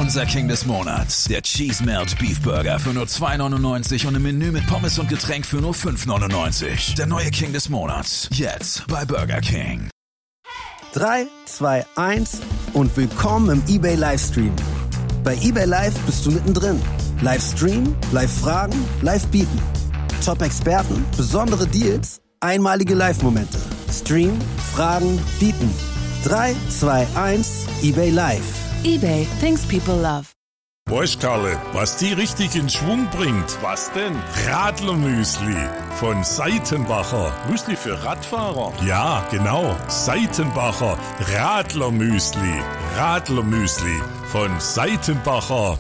Unser King des Monats. Der Cheese Melt Beef Burger für nur $2,99 und im Menü mit Pommes und Getränk für nur $5,99. Der neue King des Monats. Jetzt bei Burger King. 3, 2, 1 und willkommen im eBay Livestream. Bei eBay Live bist du mittendrin. Livestream, Live-Fragen, Live-Bieten. Top-Experten, besondere Deals, einmalige Live-Momente. Stream, Fragen, Bieten. 3, 2, 1, eBay Live. eBay, things people love. Weißt Karle, was die richtig in Schwung bringt? Was denn? Radlermüsli von Seitenbacher. Müsli für Radfahrer? Ja, genau. Seitenbacher Radlermüsli. Radlermüsli von Seitenbacher.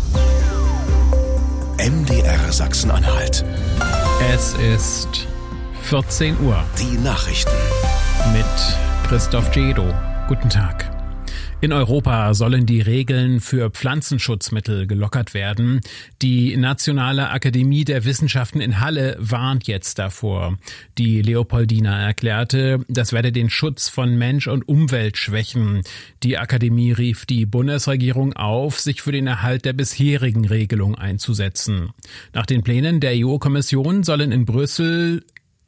MDR Sachsen-Anhalt. Es ist 14 Uhr. Die Nachrichten. Mit Christoph Gedo. Guten Tag. In Europa sollen die Regeln für Pflanzenschutzmittel gelockert werden. Die Nationale Akademie der Wissenschaften in Halle warnt jetzt davor. Die Leopoldina erklärte, das werde den Schutz von Mensch und Umwelt schwächen. Die Akademie rief die Bundesregierung auf, sich für den Erhalt der bisherigen Regelung einzusetzen. Nach den Plänen der EU-Kommission sollen in Brüssel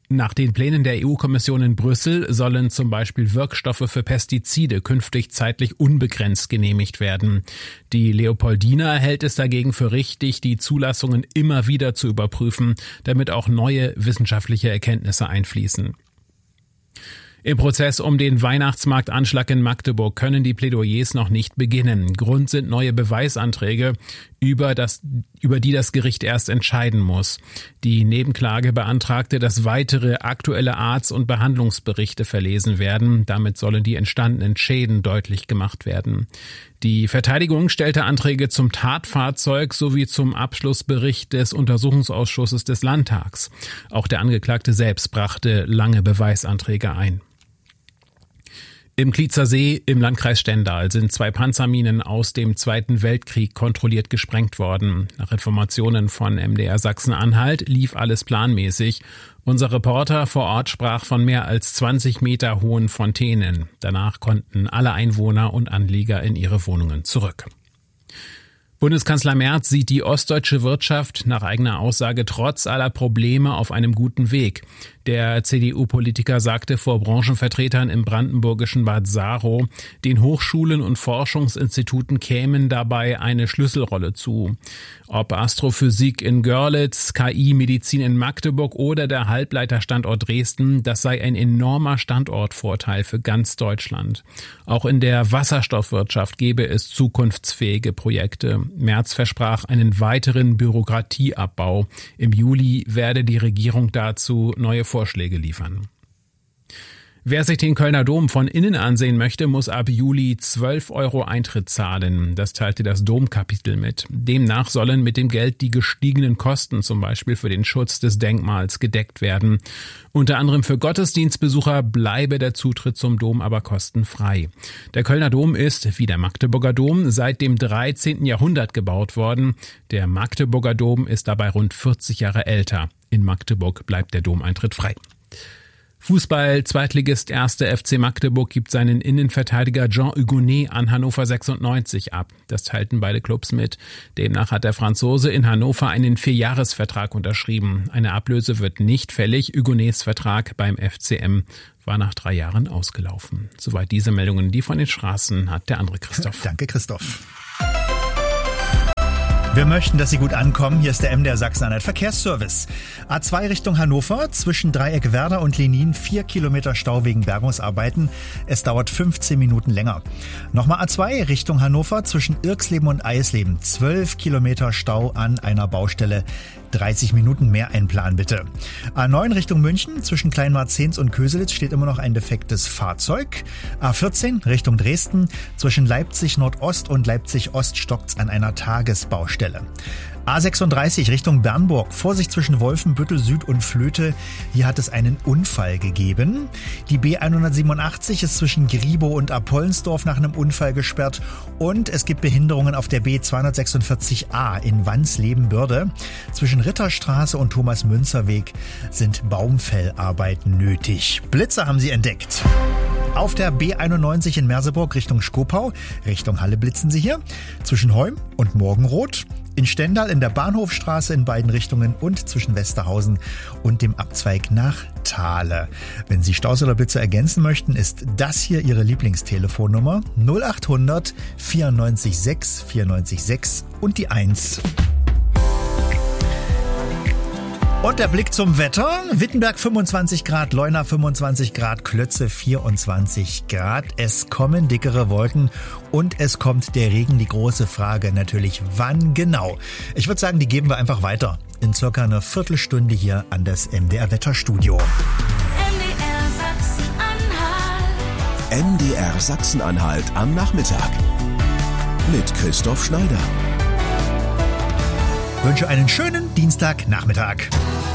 sollen zum Beispiel Wirkstoffe für Pestizide künftig zeitlich unbegrenzt genehmigt werden. Die Leopoldina hält es dagegen für richtig, die Zulassungen immer wieder zu überprüfen, damit auch neue wissenschaftliche Erkenntnisse einfließen. Im Prozess um den Weihnachtsmarktanschlag in Magdeburg können die Plädoyers noch nicht beginnen. Grund sind neue Beweisanträge, über die das Gericht erst entscheiden muss. Die Nebenklage beantragte, dass weitere aktuelle Arzt- und Behandlungsberichte verlesen werden. Damit sollen die entstandenen Schäden deutlich gemacht werden. Die Verteidigung stellte Anträge zum Tatfahrzeug sowie zum Abschlussbericht des Untersuchungsausschusses des Landtags. Auch der Angeklagte selbst brachte lange Beweisanträge ein. Im Klietzer See im Landkreis Stendal sind 2 Panzerminen aus dem Zweiten Weltkrieg kontrolliert gesprengt worden. Nach Informationen von MDR Sachsen-Anhalt lief alles planmäßig. Unser Reporter vor Ort sprach von mehr als 20 Meter hohen Fontänen. Danach konnten alle Einwohner und Anlieger in ihre Wohnungen zurück. Bundeskanzler Merz sieht die ostdeutsche Wirtschaft nach eigener Aussage trotz aller Probleme auf einem guten Weg. Der CDU-Politiker sagte vor Branchenvertretern im brandenburgischen Bad Saro, den Hochschulen und Forschungsinstituten kämen dabei eine Schlüsselrolle zu. Ob Astrophysik in Görlitz, KI-Medizin in Magdeburg oder der Halbleiterstandort Dresden, das sei ein enormer Standortvorteil für ganz Deutschland. Auch in der Wasserstoffwirtschaft gebe es zukunftsfähige Projekte. Merz versprach einen weiteren Bürokratieabbau. Im Juli werde die Regierung dazu neue Vorschläge liefern. Wer sich den Kölner Dom von innen ansehen möchte, muss ab Juli 12 € Eintritt zahlen. Das teilte das Domkapitel mit. Demnach sollen mit dem Geld die gestiegenen Kosten, zum Beispiel für den Schutz des Denkmals, gedeckt werden. Unter anderem für Gottesdienstbesucher bleibe der Zutritt zum Dom aber kostenfrei. Der Kölner Dom ist, wie der Magdeburger Dom, seit dem 13. Jahrhundert gebaut worden. Der Magdeburger Dom ist dabei rund 40 Jahre älter. In Magdeburg bleibt der Domeintritt frei. Fußball-Zweitligist 1. FC Magdeburg gibt seinen Innenverteidiger Jean Hugonet an Hannover 96 ab. Das teilten beide Clubs mit. Demnach hat der Franzose in Hannover einen 4-Jahres-Vertrag unterschrieben. Eine Ablöse wird nicht fällig. Hugonets Vertrag beim FCM war nach 3 Jahren ausgelaufen. Soweit diese Meldungen, die von den Straßen hat der andere Christoph. Danke, Christoph. Wir möchten, dass Sie gut ankommen. Hier ist der MDR Sachsen-Anhalt Verkehrsservice. A2 Richtung Hannover, zwischen Dreieck Werder und Lenin 4 Kilometer Stau wegen Bergungsarbeiten. Es dauert 15 Minuten länger. Nochmal A2 Richtung Hannover, zwischen Irksleben und Eisleben 12 Kilometer Stau an einer Baustelle. 30 Minuten mehr einplanen bitte. A9 Richtung München, zwischen Kleinmarzens und Köselitz steht immer noch ein defektes Fahrzeug. A14 Richtung Dresden, zwischen Leipzig Nordost und Leipzig Ost stockt's an einer Tagesbaustelle. A36 Richtung Bernburg. Vorsicht zwischen Wolfenbüttel Süd und Flöte. Hier hat es einen Unfall gegeben. Die B187 ist zwischen Griebow und Apollensdorf nach einem Unfall gesperrt. Und es gibt Behinderungen auf der B246a in Wansleben-Börde. Zwischen Ritterstraße und Thomas-Münzer-Weg sind Baumfellarbeiten nötig. Blitzer haben sie entdeckt. Auf der B91 in Merseburg Richtung Schkopau, Richtung Halle blitzen Sie hier. Zwischen Heum und Morgenroth. In Stendal in der Bahnhofstraße in beiden Richtungen und zwischen Westerhausen und dem Abzweig nach Thale. Wenn Sie Staus oder Blitzer ergänzen möchten, ist das hier Ihre Lieblingstelefonnummer 0800 94 6 94 6 und die 1. Und der Blick zum Wetter. Wittenberg 25 Grad, Leuna 25 Grad, Klötze 24 Grad. Es kommen dickere Wolken und es kommt der Regen. Die große Frage natürlich, wann genau? Ich würde sagen, die geben wir einfach weiter. In circa einer Viertelstunde hier an das MDR Wetterstudio. MDR Sachsen-Anhalt am Nachmittag. Mit Christoph Schneider. Ich wünsche einen schönen Dienstagnachmittag.